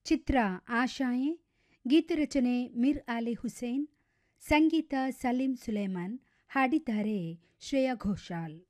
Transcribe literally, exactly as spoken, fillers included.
ಚಿತ್ರ ಆಶಾಯೆ, ಗೀತರಚನೆ ಮಿರ್ ಅಲಿ ಹುಸೇನ್, ಸಂಗೀತ Salim Soleimani, ಹಾಡಿದ್ದಾರೆ ಶ್ರೇಯಾ ಘೋಷಾಲ್.